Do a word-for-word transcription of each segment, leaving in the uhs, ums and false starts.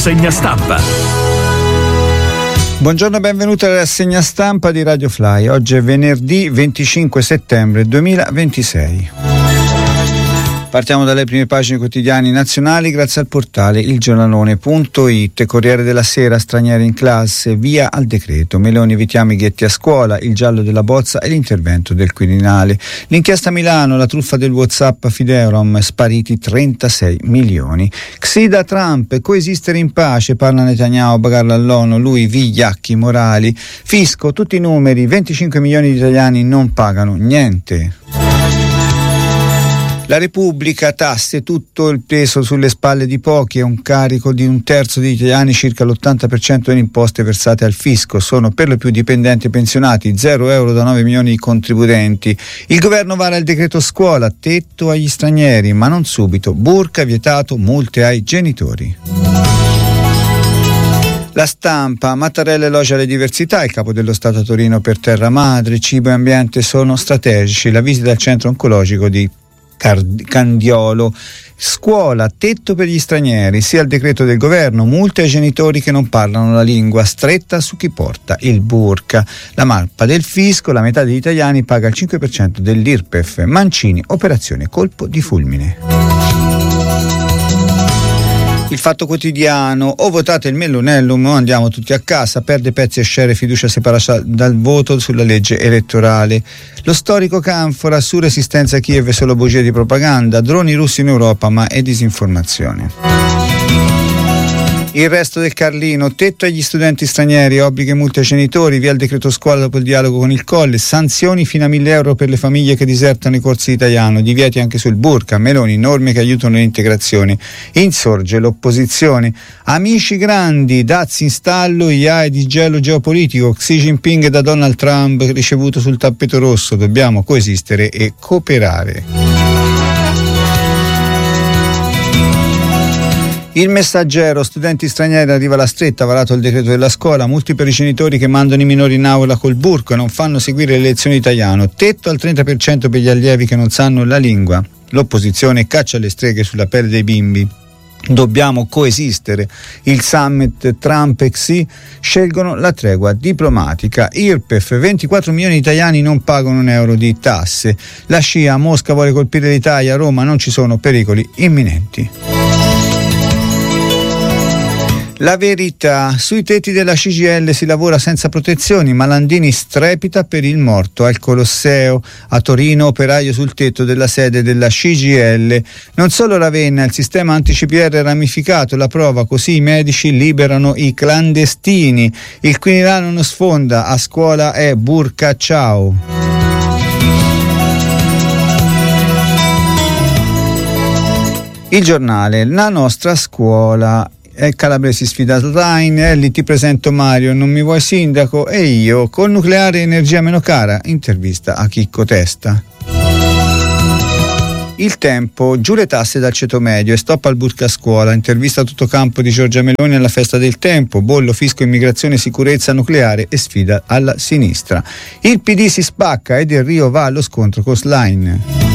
rassegna stampa. Buongiorno e benvenuti alla rassegna stampa di Radio Fly. Oggi è venerdì venticinque settembre duemilaventisei. Partiamo dalle prime pagine quotidiani nazionali grazie al portale ilgiornalone punto it. Corriere della Sera, stranieri in classe, via al decreto. Meloni, evitiamo i ghetti a scuola, il giallo della bozza e l'intervento del Quirinale. L'inchiesta a Milano, la truffa del WhatsApp a Fideorom, spariti trentasei milioni. Xida Trump, coesistere in pace, parla Netanyahu, bagarla all'ONU, lui vigliacchi morali. Fisco, tutti i numeri, venticinque milioni di italiani non pagano niente. La Repubblica, tasse, tutto il peso sulle spalle di pochi, è un carico di un terzo degli italiani, circa l'ottanta per cento delle imposte versate al fisco, sono per lo più dipendenti e pensionati, zero euro da nove milioni di contribuenti. Il governo vara il decreto scuola, tetto agli stranieri, ma non subito, burka vietato, multe ai genitori. La Stampa, Mattarella elogia le diversità, il capo dello Stato a Torino per terra madre, cibo e ambiente sono strategici, la visita al centro oncologico di Candiolo. Scuola, tetto per gli stranieri, sia il decreto del governo, multe ai genitori che non parlano la lingua, stretta su chi porta il burka. La mappa del fisco, la metà degli italiani paga il cinque per cento dell'I R P E F. Mancini, operazione colpo di fulmine. Il Fatto Quotidiano, o votate il Mellonellum o andiamo tutti a casa, perde pezzi e share, fiducia separata dal voto sulla legge elettorale. Lo storico Canfora, su resistenza a Kiev solo bugie di propaganda, droni russi in Europa ma è disinformazione. Il Resto del Carlino, tetto agli studenti stranieri, obblighi e multe ai genitori, via il decreto scuola dopo il dialogo con il Colle, sanzioni fino a mille euro per le famiglie che disertano i corsi di italiano, divieti anche sul burka, Meloni, norme che aiutano l'integrazione. Insorge l'opposizione. Amici grandi, dazi in stallo, I A E di gelo geopolitico, Xi Jinping da Donald Trump ricevuto sul tappeto rosso, dobbiamo coesistere e cooperare. Il Messaggero, studenti stranieri, arriva la stretta, varato il decreto della scuola, multi per i genitori che mandano i minori in aula col burco e non fanno seguire le lezioni di italiano, tetto al trenta per cento per gli allievi che non sanno la lingua. L'opposizione caccia le streghe sulla pelle dei bimbi. Dobbiamo coesistere. Il summit Trump e Xi scelgono la tregua diplomatica. I R P E F, ventiquattro milioni di italiani non pagano un euro di tasse. La Scia, Mosca vuole colpire l'Italia, a Roma non ci sono pericoli imminenti. La Verità, sui tetti della C G I L si lavora senza protezioni, Malandini strepita per il morto al Colosseo. A Torino, operaio sul tetto della sede della C G I L. Non solo Ravenna, il sistema anti-C P R è ramificato, la prova, così i medici liberano i clandestini. Il Quirinale non sfonda, a scuola è burka ciao. Il Giornale, la nostra scuola. E Calabresi sfida Line, Elli ti presento Mario, non mi vuoi sindaco? E io, col nucleare energia meno cara, intervista a Chicco Testa. Il Tempo, giù le tasse dal ceto medio e stop al burka a scuola, intervista a tutto campo di Giorgia Meloni alla festa del Tempo, bollo, fisco, immigrazione, sicurezza nucleare e sfida alla sinistra. Il P D si spacca e Del Rio va allo scontro con Schlein.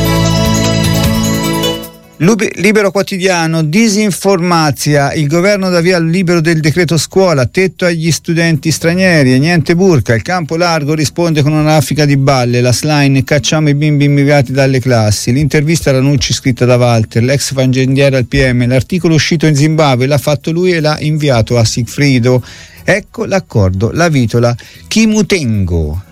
Libero Quotidiano, disinformazia, il governo dà via al libero del decreto scuola, tetto agli studenti stranieri e niente burka, il campo largo risponde con una raffica di balle, la Schlein, cacciamo i bimbi immigrati dalle classi, l'intervista a Ranucci scritta da Walter, l'ex fangendiere al P M, l'articolo uscito in Zimbabwe, l'ha fatto lui e l'ha inviato a Sigfrido, ecco l'accordo, la vitola Chimutengo.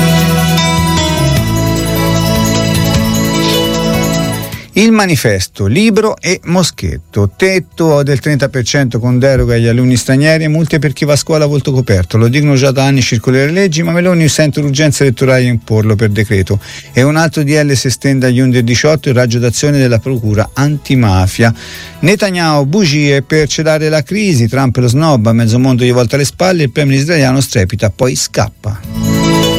Il Manifesto, Libro e Moschetto, tetto del trenta per cento con deroga agli alunni stranieri e multe per chi va a scuola a volto coperto. Lo dicono già da anni circolari e leggi, ma Meloni sente l'urgenza elettorale di imporlo per decreto. E un altro D L si estende agli under diciotto, il raggio d'azione della procura antimafia. Netanyahu, bugie per celare la crisi, Trump lo snobba, mezzo mondo gli volta le spalle, il premier israeliano strepita, poi scappa.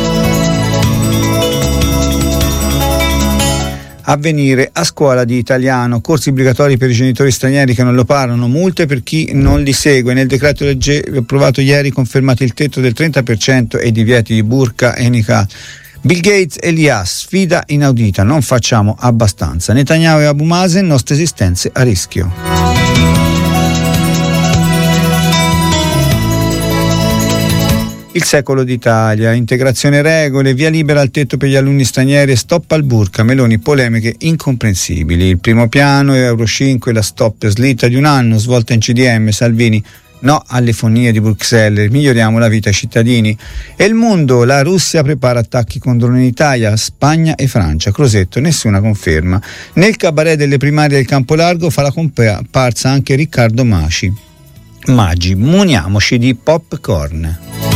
Avvenire, a scuola di italiano, corsi obbligatori per i genitori stranieri che non lo parlano, multe per chi non li segue. Nel decreto legge approvato ieri confermato il tetto del trenta per cento e i divieti di burka e niqab. Bill Gates e l'I A, sfida inaudita, non facciamo abbastanza. Netanyahu e Abu Mazen, nostre esistenze a rischio. Il secolo d'Italia, integrazione regole, via libera al tetto per gli alunni stranieri e stop al burka, Meloni polemiche incomprensibili. Il primo piano, Euro cinque, la stop slitta di un anno, svolta in C D M, Salvini. No alle fonie di Bruxelles, miglioriamo la vita ai cittadini. E il mondo, la Russia prepara attacchi contro l'Italia, Spagna e Francia. Crosetto, nessuna conferma. Nel cabaret delle primarie del Campolargo fa la comparsa anche Riccardo Maci. Maggi, muniamoci di popcorn.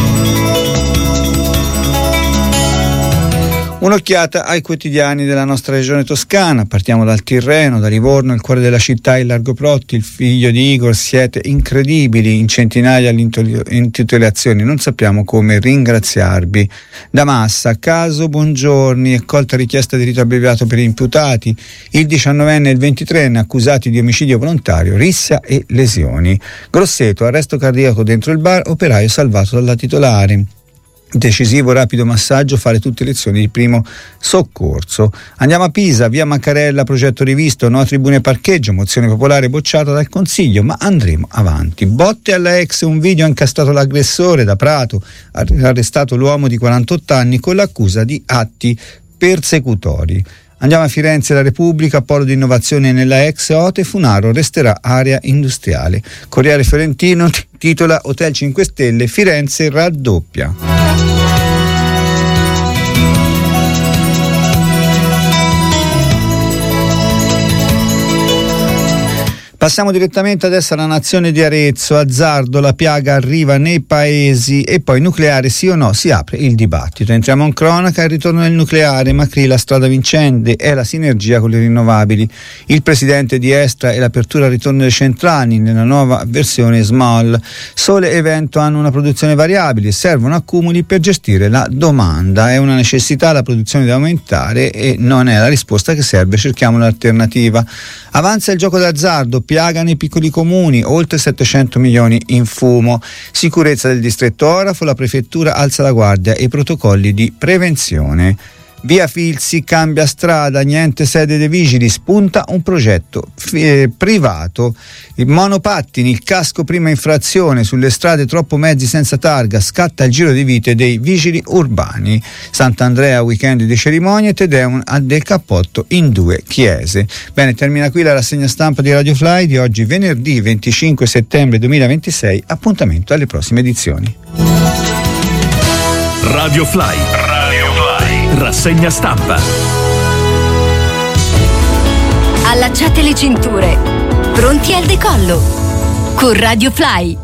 Un'occhiata ai quotidiani della nostra regione toscana. Partiamo dal Tirreno, da Livorno, il cuore della città, il Largo Protti, il figlio di Igor, siete incredibili, in centinaia le intitolazioni, non sappiamo come ringraziarvi. Da Massa, caso Buongiorni, accolta richiesta di rito abbreviato per imputati, il diciannovenne e il ventitreenne accusati di omicidio volontario, rissa e lesioni. Grosseto, arresto cardiaco dentro il bar, operaio salvato dalla titolare. Decisivo rapido massaggio, fare tutte lezioni di primo soccorso. Andiamo a Pisa, via Maccarella, progetto rivisto, no tribune parcheggio, mozione popolare bocciata dal Consiglio, ma andremo avanti. Botte alla ex, un video ha incastrato l'aggressore da Prato, ha arrestato l'uomo di quarantotto anni con l'accusa di atti persecutori. Andiamo a Firenze, la Repubblica, polo di innovazione nella ex Ote, Funaro resterà area industriale. Corriere Fiorentino titola Hotel cinque Stelle, Firenze raddoppia. Passiamo direttamente adesso alla nazione di Arezzo. Azzardo, la piaga arriva nei paesi e poi nucleare sì o no, si apre il dibattito. Entriamo in cronaca, il ritorno del nucleare, Macri la strada vincente è la sinergia con le rinnovabili. Il presidente di Estra e l'apertura al ritorno delle centrali nella nuova versione small. Sole e vento hanno una produzione variabile, servono accumuli per gestire la domanda. È una necessità, la produzione deve aumentare e non è la risposta che serve, cerchiamo un'alternativa. Avanza il gioco d'azzardo, piaga nei piccoli comuni, oltre settecento milioni in fumo. Sicurezza del distretto Orafo, la prefettura alza la guardia e i protocolli di prevenzione. Via Filzi cambia strada, niente sede dei vigili, spunta un progetto eh, privato. I monopattini, il casco prima infrazione, sulle strade troppo mezzi senza targa, scatta il giro di vite dei vigili urbani. Sant'Andrea, weekend di cerimonie, Te Deum del cappotto in due chiese. Bene, termina qui la rassegna stampa di Radio Fly di oggi, venerdì venticinque settembre duemilaventisei. Appuntamento alle prossime edizioni. Radio Fly. Rassegna stampa. Allacciate le cinture, pronti al decollo con Radio Fly.